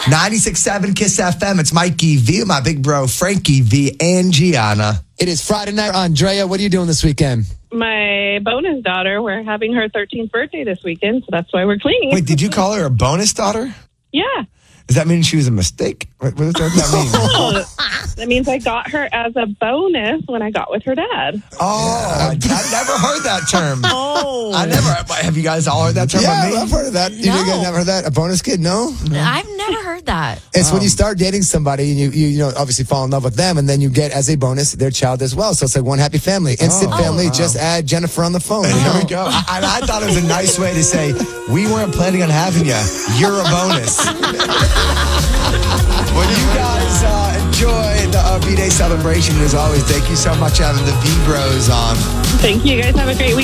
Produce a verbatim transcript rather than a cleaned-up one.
ninety-six point seven Kiss F M. It's Mikey V, my big bro, Frankie V, and Gianna. It is Friday night. Andrea, what are you doing this weekend? My bonus daughter, we're having her thirteenth birthday this weekend, so that's why we're cleaning. Wait, did you call her a bonus daughter? Yeah. Does that mean she was a mistake? What, what does that mean? Oh, that means I got her as a bonus when I got with her dad. Oh, I, I never heard that term. Oh. I never. Have you guys all heard that term? Yeah, by me? I've heard of that. You No. guys never heard that? A bonus kid? No? I've never heard that. It's when you Um, start dating somebody and you, you, you know, obviously fall in love with them, and then you get, as a bonus, their child as well. So it's like one happy family. Instant Oh. family, Oh. just add Jennifer on the phone. There we go. I, I thought it was a nice way to say, we weren't planning on having you. You're a bonus. Well, you guys uh, enjoy the uh, B-Day celebration. As always, thank you so much for having the V-Bros on. Thank you. Guys have a great week.